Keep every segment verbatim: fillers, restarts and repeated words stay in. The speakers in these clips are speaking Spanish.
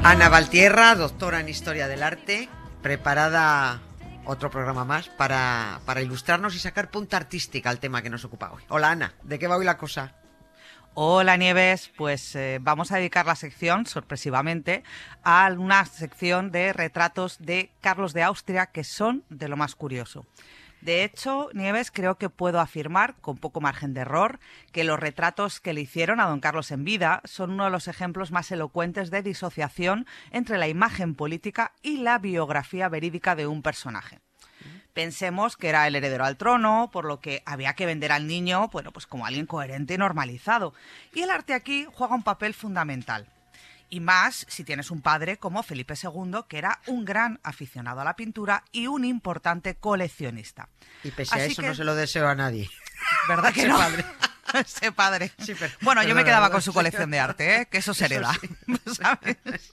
Ana Valtierra, doctora en Historia del Arte, preparada otro programa más para, para ilustrarnos y sacar punta artística al tema que nos ocupa hoy. Hola Ana, ¿de qué va hoy la cosa? Hola Nieves, pues eh, vamos a dedicar la sección, sorpresivamente, a una sección de retratos de Carlos de Austria que son de lo más curioso. De hecho, Nieves, creo que puedo afirmar, con poco margen de error, que los retratos que le hicieron a don Carlos en vida son uno de los ejemplos más elocuentes de disociación entre la imagen política y la biografía verídica de un personaje. Pensemos que era el heredero al trono, por lo que había que vender al niño, bueno, pues como alguien coherente y normalizado. Y el arte aquí juega un papel fundamental. Y más si tienes un padre como Felipe segundo, que era un gran aficionado a la pintura y un importante coleccionista. Y pese a Así eso que... no se lo deseo a nadie. ¿Verdad que Ese no? padre. Ese padre. Sí, pero, bueno, pero yo me no, quedaba no, con su sí. colección de arte, ¿eh? Que eso se hereda. Sí. ¿Sabes?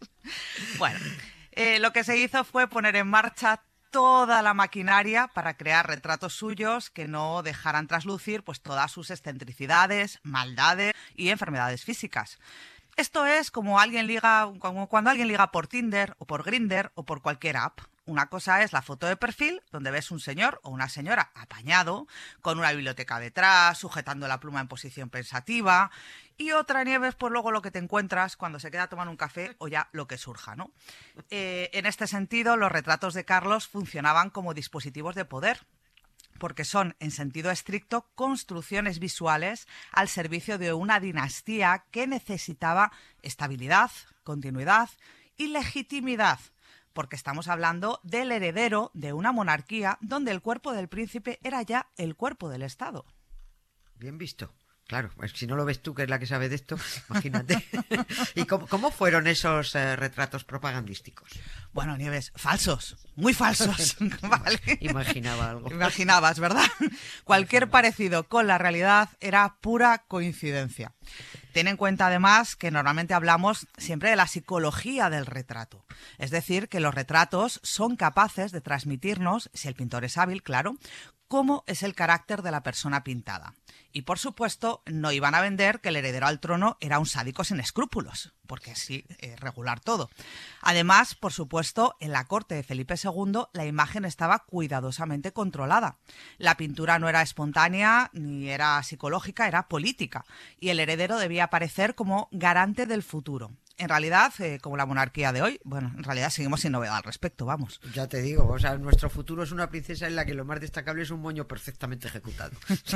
Bueno, eh, lo que se hizo fue poner en marcha toda la maquinaria para crear retratos suyos que no dejaran traslucir pues todas sus excentricidades, maldades y enfermedades físicas. Esto es como alguien liga, como cuando alguien liga por Tinder o por Grindr o por cualquier app. Una cosa es la foto de perfil, donde ves un señor o una señora apañado, con una biblioteca detrás, sujetando la pluma en posición pensativa. Y otra, Nieves, pues luego lo que te encuentras cuando se queda a tomar un café o ya lo que surja, ¿no? Eh, en este sentido, los retratos de Carlos funcionaban como dispositivos de poder, porque son, en sentido estricto, construcciones visuales al servicio de una dinastía que necesitaba estabilidad, continuidad y legitimidad, porque estamos hablando del heredero de una monarquía donde el cuerpo del príncipe era ya el cuerpo del Estado. Bien visto. Claro, pues si no lo ves tú, que es la que sabe de esto, imagínate. ¿Y cómo, cómo fueron esos eh, retratos propagandísticos? Bueno, Nieves, falsos, muy falsos. ¿Vale? Imaginaba algo. Imaginabas, ¿verdad? Cualquier parecido con la realidad era pura coincidencia. Ten en cuenta además que normalmente hablamos siempre de la psicología del retrato. Es decir, que los retratos son capaces de transmitirnos, si el pintor es hábil, claro, cómo es el carácter de la persona pintada. Y, por supuesto, no iban a vender que el heredero al trono era un sádico sin escrúpulos, porque así es regular todo. Además, por supuesto, en la corte de Felipe segundo la imagen estaba cuidadosamente controlada. La pintura no era espontánea ni era psicológica, era política. Y el heredero debía aparecer como garante del futuro. En realidad, eh, como la monarquía de hoy, bueno, en realidad seguimos sin novedad al respecto, vamos. Ya te digo, o sea, nuestro futuro es una princesa en la que lo más destacable es un moño perfectamente ejecutado.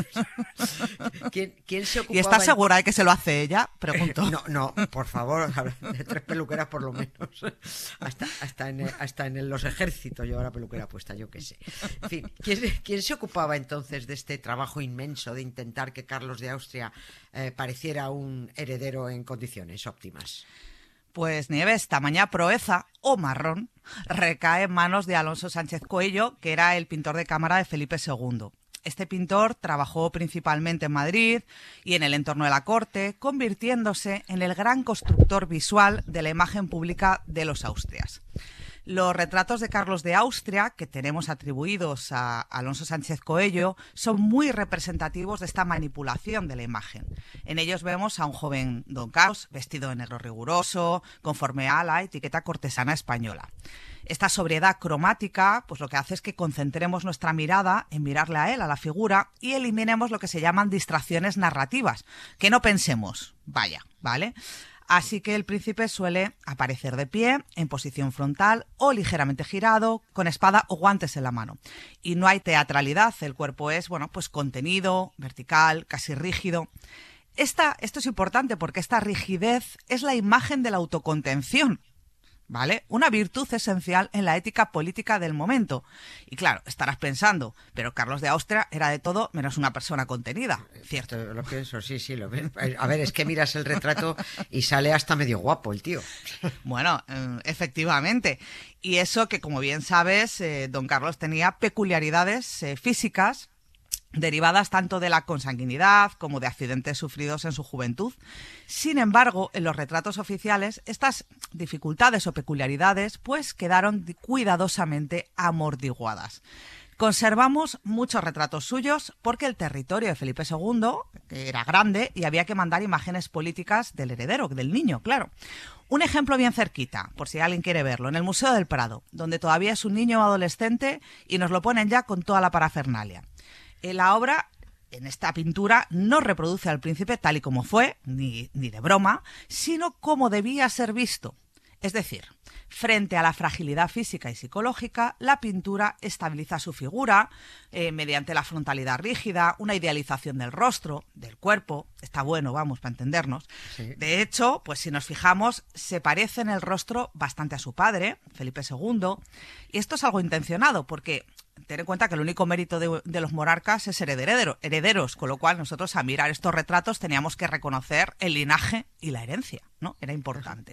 ¿Quién, quién se ocupaba? ¿Y estás segura de que se lo hace ella? Pregunto. No, no, por favor, de tres peluqueras por lo menos. Hasta, hasta, en, hasta en los ejércitos lleva la peluquera puesta, yo qué sé. En fin, ¿quién, quién se ocupaba entonces de este trabajo inmenso de intentar que Carlos de Austria eh, pareciera un heredero en condiciones óptimas? Pues Nieves, tamaña proeza o marrón recae en manos de Alonso Sánchez Coello, que era el pintor de cámara de Felipe segundo. Este pintor trabajó principalmente en Madrid y en el entorno de la corte, convirtiéndose en el gran constructor visual de la imagen pública de los Austrias. Los retratos de Carlos de Austria, que tenemos atribuidos a Alonso Sánchez Coello, son muy representativos de esta manipulación de la imagen. En ellos vemos a un joven don Carlos vestido de negro riguroso, conforme a la etiqueta cortesana española. Esta sobriedad cromática, pues lo que hace es que concentremos nuestra mirada en mirarle a él, a la figura, y eliminemos lo que se llaman distracciones narrativas, que no pensemos, vaya, ¿vale? Así que el príncipe suele aparecer de pie, en posición frontal o ligeramente girado, con espada o guantes en la mano. Y no hay teatralidad, el cuerpo es, bueno, pues contenido, vertical, casi rígido. Esta, esto es importante porque esta rigidez es la imagen de la autocontención, ¿vale? Una virtud esencial en la ética política del momento. Y claro, estarás pensando, pero Carlos de Austria era de todo menos una persona contenida, ¿cierto? Esto lo pienso, sí, sí. Lo pienso. A ver, es que miras el retrato y sale hasta medio guapo el tío. Bueno, eh, efectivamente. Y eso que, como bien sabes, eh, don Carlos tenía peculiaridades eh, físicas derivadas tanto de la consanguinidad como de accidentes sufridos en su juventud. Sin embargo, en los retratos oficiales, estas dificultades o peculiaridades pues quedaron cuidadosamente amortiguadas. Conservamos muchos retratos suyos porque el territorio de Felipe segundo era grande y había que mandar imágenes políticas del heredero, del niño, claro. Un ejemplo bien cerquita, por si alguien quiere verlo, en el Museo del Prado, donde todavía es un niño adolescente y nos lo ponen ya con toda la parafernalia. En la obra, en esta pintura, no reproduce al príncipe tal y como fue, ni, ni de broma, sino como debía ser visto. Es decir, frente a la fragilidad física y psicológica, la pintura estabiliza su figura eh, mediante la frontalidad rígida, una idealización del rostro, del cuerpo. Está bueno, vamos, para entendernos. Sí. De hecho, pues si nos fijamos, se parece en el rostro bastante a su padre, Felipe segundo, y esto es algo intencionado porque ten en cuenta que el único mérito de, de los monarcas es ser heredero, herederos, con lo cual nosotros a mirar estos retratos teníamos que reconocer el linaje y la herencia, ¿no? Era importante.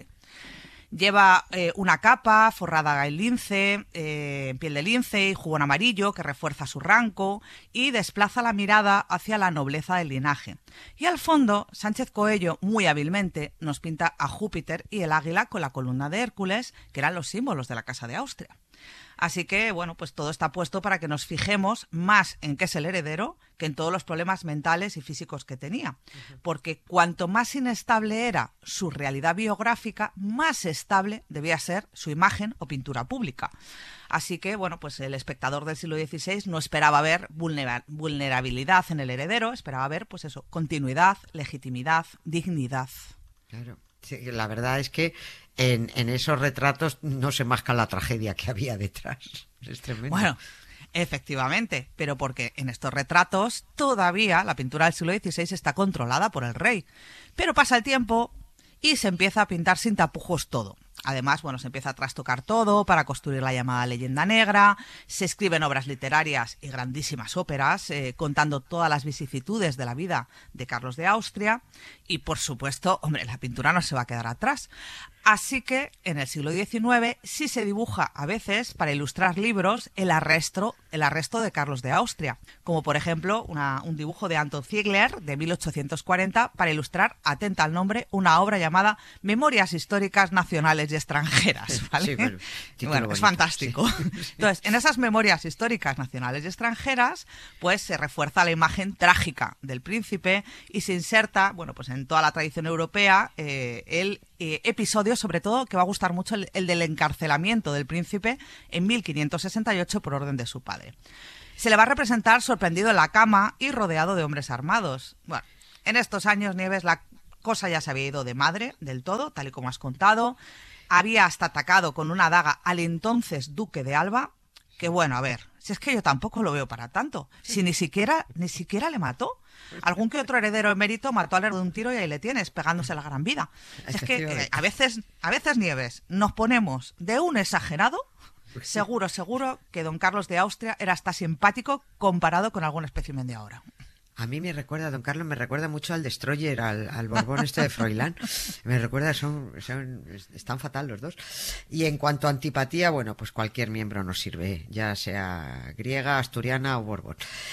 Lleva eh, una capa forrada en lince, eh, en piel de lince y jubón amarillo que refuerza su rango y desplaza la mirada hacia la nobleza del linaje. Y al fondo, Sánchez Coello, muy hábilmente, nos pinta a Júpiter y el águila con la columna de Hércules, que eran los símbolos de la Casa de Austria. Así que, bueno, pues todo está puesto para que nos fijemos más en qué es el heredero que en todos los problemas mentales y físicos que tenía. Porque cuanto más inestable era su realidad biográfica, más estable debía ser su imagen o pintura pública. Así que, bueno, pues el espectador del siglo dieciséis no esperaba ver vulnera- vulnerabilidad en el heredero, esperaba ver, pues eso, continuidad, legitimidad, dignidad. Claro. Sí, la verdad es que en, en esos retratos no se masca la tragedia que había detrás. Es tremendo. Bueno, efectivamente, pero porque en estos retratos todavía la pintura del siglo dieciséis está controlada por el rey. Pero pasa el tiempo y se empieza a pintar sin tapujos todo. Además, bueno, se empieza a trastocar todo para construir la llamada leyenda negra, se escriben obras literarias y grandísimas óperas, eh, contando todas las vicisitudes de la vida de Carlos de Austria y, por supuesto, hombre, la pintura no se va a quedar atrás. Así que, en el siglo diecinueve, sí se dibuja a veces, para ilustrar libros, el arresto, el arresto de Carlos de Austria, como por ejemplo una, un dibujo de Anton Ziegler de mil ochocientos cuarenta para ilustrar, atenta al nombre, una obra llamada Memorias Históricas Nacionales y Extranjeras, ¿vale? Sí, bueno, bueno es bonito, fantástico. Sí. Entonces, en esas Memorias Históricas Nacionales y Extranjeras, pues se refuerza la imagen trágica del príncipe y se inserta, bueno, pues en toda la tradición europea, eh, el eh, episodio, sobre todo, que va a gustar mucho, el, el del encarcelamiento del príncipe en mil quinientos sesenta y ocho por orden de su padre. Se le va a representar sorprendido en la cama y rodeado de hombres armados. Bueno, en estos años, Nieves, la cosa ya se había ido de madre del todo, tal y como has contado. Había hasta atacado con una daga al entonces duque de Alba, que bueno, a ver, si es que yo tampoco lo veo para tanto, si ni siquiera, ni siquiera le mató. Algún que otro heredero emérito mató al héroe de un tiro y ahí le tienes, pegándose la gran vida. Es que eh, a veces, a veces, Nieves, nos ponemos de un exagerado, seguro, seguro que don Carlos de Austria era hasta simpático comparado con algún espécimen de ahora. A mí me recuerda, don Carlos, me recuerda mucho al Destroyer, al, al Borbón este de Froilán. Me recuerda, son, son, están fatal los dos. Y en cuanto a antipatía, bueno, pues cualquier miembro nos sirve, ya sea griega, asturiana o Borbón.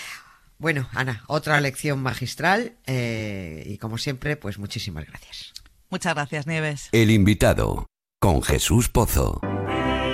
Bueno, Ana, otra lección magistral eh, y como siempre, pues muchísimas gracias. Muchas gracias, Nieves. El invitado, con Jesús Pozo.